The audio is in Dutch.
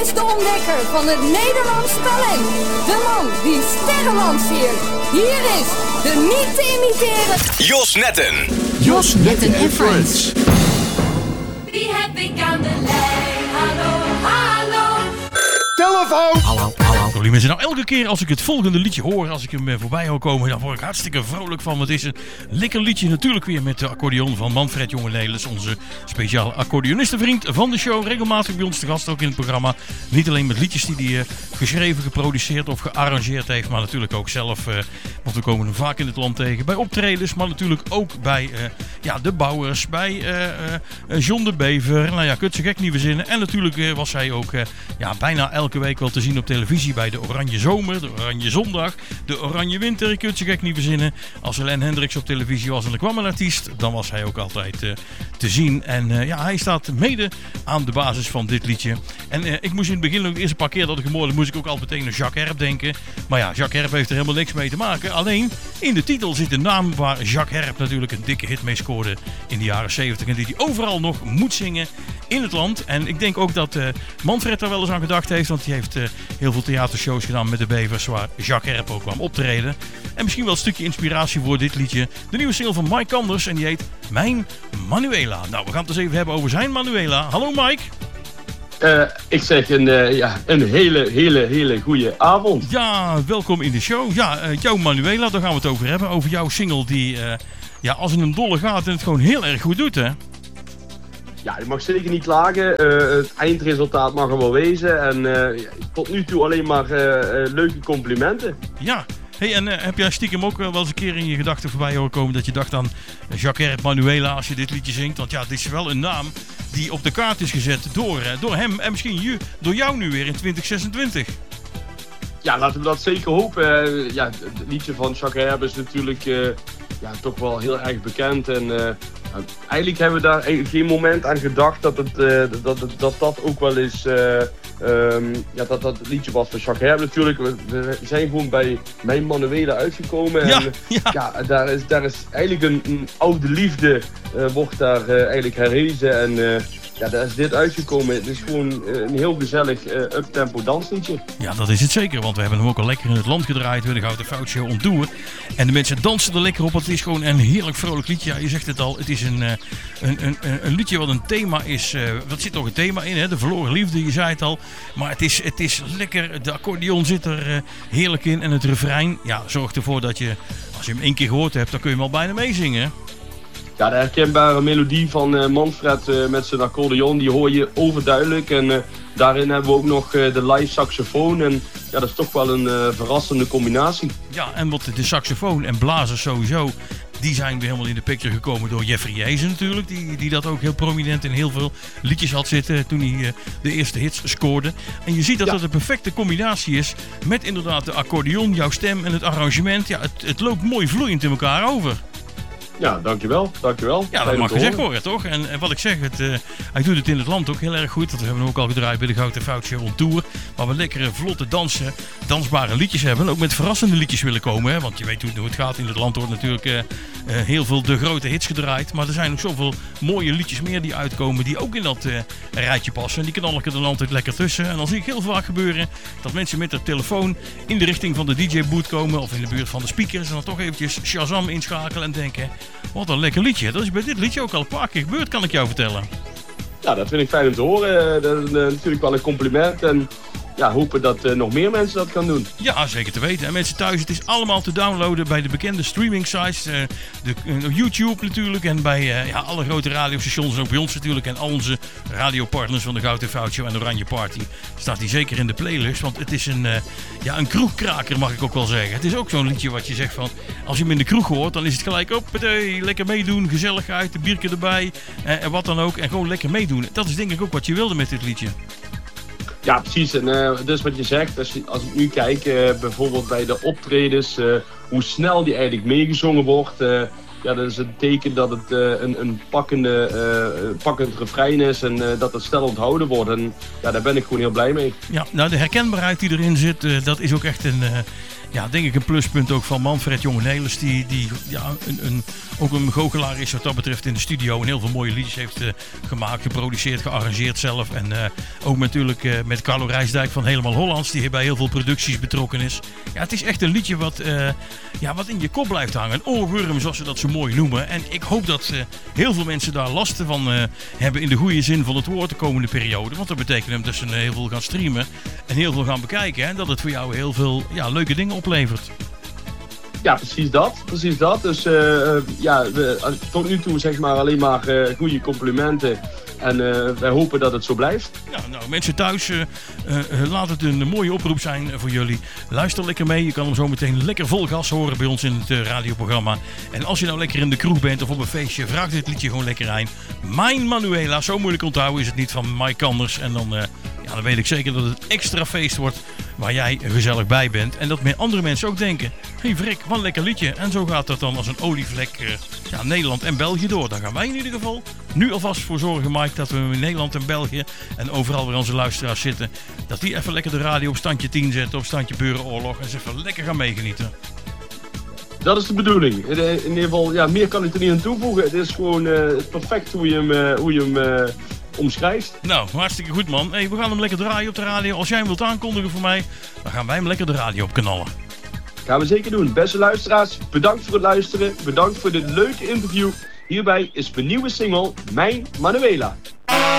is de ontdekker van het Nederlands talent. De man die sterren lanceert. Hier is de niet te imiteren Jos Netten. Jos Netten en Friends. Wie heb ik aan de lijn? Hallo, hallo. Telefoon! Hallo. Lieve mensen, nou elke keer als ik het volgende liedje hoor, als ik hem voorbij hoor komen, dan word ik hartstikke vrolijk van. Het is een lekker liedje natuurlijk weer met de accordeon van Manfred Jonge-Nelis, onze speciale accordeonistenvriend van de show. Regelmatig bij ons te gast ook in het programma. Niet alleen met liedjes die hij geschreven, geproduceerd of gearrangeerd heeft, maar natuurlijk ook zelf, want we komen hem vaak in het land tegen, bij optredens, maar natuurlijk ook bij de Bouwers, bij John de Bever, nou ja, kunt ze gek niet verzinnen. En natuurlijk was hij ook bijna elke week wel te zien op televisie bij de Oranje Zomer, de Oranje Zondag, de Oranje Winter. Je kunt je gek niet verzinnen. Als Helene Hendricks op televisie was en er kwam een artiest, dan was hij ook altijd te zien. En hij staat mede aan de basis van dit liedje. En ik moest in het begin ook de eerste paar keer dat ik hem hoorde, moest ik ook al meteen aan Jacques Herp denken. Maar ja, Jacques Herp heeft er helemaal niks mee te maken. Alleen in de titel zit een naam waar Jacques Herp natuurlijk een dikke hit mee scoorde in de jaren 70. En die hij overal nog moet zingen in het land. En ik denk ook dat Manfred daar wel eens aan gedacht heeft, want hij heeft heel veel theatershows gedaan met de Bevers waar Jacques Herp ook kwam optreden. En misschien wel een stukje inspiratie voor dit liedje. De nieuwe single van Mike Anders en die heet Mijn Manuela. Nou, we gaan het eens even hebben over zijn Manuela. Hallo Mike. Ik zeg een hele goede avond. Ja, welkom in de show. Ja, jouw Manuela, daar gaan we het over hebben. Over jouw single die als in een dolle gaat en het gewoon heel erg goed doet, hè? Ja, je mag zeker niet klagen. Het eindresultaat mag er wel wezen. En tot nu toe alleen maar leuke complimenten. Ja. Hey, en heb jij stiekem ook wel eens een keer in je gedachten voorbij horen komen dat je dacht aan Jacques Herp Manuela als je dit liedje zingt? Want ja, dit is wel een naam die op de kaart is gezet door hem en misschien door jou nu weer in 2026. Ja, laten we dat zeker hopen. Het liedje van Jacques Herp is natuurlijk toch wel heel erg bekend. En eigenlijk hebben we daar geen moment aan gedacht dat ook wel eens dat liedje was van Jacques Herp natuurlijk. We zijn gewoon bij Mijn Manuela uitgekomen. En daar is eigenlijk een oude liefde wordt daar eigenlijk herrezen. En daar is dit uitgekomen. Het is gewoon een heel gezellig uptempo dansliedje. Ja, dat is het zeker, want we hebben hem ook al lekker in het land gedraaid. We de Gouden Fout Show on Tour. En de mensen dansen er lekker op. Het is gewoon een heerlijk vrolijk liedje. Ja, je zegt het al, het is een liedje wat een thema is. Wat zit toch een thema in, hè? De verloren liefde, je zei het al. Maar het is lekker. De accordeon zit er heerlijk in. En het refrein, zorgt ervoor dat je, als je hem één keer gehoord hebt, dan kun je hem al bijna meezingen. Ja, de herkenbare melodie van Manfred met zijn accordeon, die hoor je overduidelijk. En daarin hebben we ook nog de live saxofoon. En ja, dat is toch wel een verrassende combinaie. Ja, en wat de saxofoon en blazers sowieso, die zijn weer helemaal in de picture gekomen door Jeffrey Jezen natuurlijk. Die dat ook heel prominent in heel veel liedjes had zitten toen hij de eerste hits scoorde. En je ziet dat dat een perfecte combinatie is met inderdaad de accordeon, jouw stem en het arrangement. Ja, het loopt mooi vloeiend in elkaar over. Ja, dankjewel. Ja, dat mag gezegd worden, toch? En wat ik zeg, hij doet het in het land ook heel erg goed. Dat hebben we ook al gedraaid bij de Gouden Fout Show on Tour. Waar we lekkere, vlotte dansbare liedjes hebben. En ook met verrassende liedjes willen komen. Hè? Want je weet hoe het gaat. In het land wordt natuurlijk heel veel de grote hits gedraaid. Maar er zijn ook zoveel mooie liedjes meer die uitkomen. Die ook in dat rijtje passen. En die knallen er dan altijd lekker tussen. En dan zie ik heel vaak gebeuren dat mensen met de telefoon in de richting van de DJ-boot komen. Of in de buurt van de speakers. En dan toch eventjes Shazam inschakelen en denken: wat een lekker liedje. Dat is bij dit liedje ook al een paar keer gebeurd, kan ik jou vertellen. Ja, dat vind ik fijn om te horen. Dat is natuurlijk wel een compliment. En hopen dat nog meer mensen dat gaan doen. Ja, zeker te weten. En mensen thuis, het is allemaal te downloaden bij de bekende streaming sites. YouTube natuurlijk. En bij alle grote radiostations. En ook bij ons natuurlijk. En al onze radiopartners van de Gouden Fout Show en Oranje Party. Staat die zeker in de playlist. Want het is een kroegkraker, mag ik ook wel zeggen. Het is ook zo'n liedje wat je zegt van, als je hem in de kroeg hoort, dan is het gelijk op. Lekker meedoen, gezelligheid, een biertje erbij. En wat dan ook. En gewoon lekker meedoen. Dat is denk ik ook wat je wilde met dit liedje. Ja, precies. En dat is wat je zegt. Als ik nu kijk, bijvoorbeeld bij de optredens, hoe snel die eigenlijk meegezongen wordt. Dat is een teken dat het een pakkend refrein is en dat het snel onthouden wordt. En daar ben ik gewoon heel blij mee. Ja, nou de herkenbaarheid die erin zit, dat is ook echt denk ik een pluspunt ook van Manfred Jonge-Nelis. Die ook een goochelaar is wat dat betreft in de studio. En heel veel mooie liedjes heeft gemaakt, geproduceerd, gearrangeerd zelf. En ook natuurlijk met Carlo Rijsdijk van Helemaal Hollands. Die bij heel veel producties betrokken is. Ja, het is echt een liedje wat in je kop blijft hangen. Een oorworm zoals ze dat zo mooi noemen. En ik hoop dat heel veel mensen daar last van hebben in de goede zin van het woord de komende periode. Want dat betekent dat ze heel veel gaan streamen en heel veel gaan bekijken. En dat het voor jou heel veel leuke dingen oplevert. Ja, precies dat. Dus tot nu toe zeg maar alleen maar goede complimenten. En wij hopen dat het zo blijft. Ja, nou mensen thuis, laat het een mooie oproep zijn voor jullie. Luister lekker mee. Je kan hem zo meteen lekker vol gas horen bij ons in het radioprogramma. En als je nou lekker in de kroeg bent of op een feestje, vraag dit liedje gewoon lekker aan. Mijn Manuela, zo moeilijk onthouden is het niet, van Mike Anders. En dan weet ik zeker dat het extra feest wordt waar jij gezellig bij bent. En dat meer andere mensen ook denken, hey Frik, wat een lekker liedje. En zo gaat dat dan als een olievlek Nederland en België door. Daar gaan wij in ieder geval nu alvast voor zorgen, Mike, dat we in Nederland en België en overal waar onze luisteraars zitten, dat die even lekker de radio op standje 10 zetten, op standje Burenoorlog en ze even lekker gaan meegenieten. Dat is de bedoeling. In ieder geval, meer kan ik er niet aan toevoegen. Het is gewoon perfect hoe je hem omschrijft. Nou, hartstikke goed man. Hey, we gaan hem lekker draaien op de radio. Als jij hem wilt aankondigen voor mij, dan gaan wij hem lekker de radio op knallen. Gaan we zeker doen. Beste luisteraars, bedankt voor het luisteren. Bedankt voor dit leuke interview. Hierbij is mijn nieuwe single Mijn Manuela.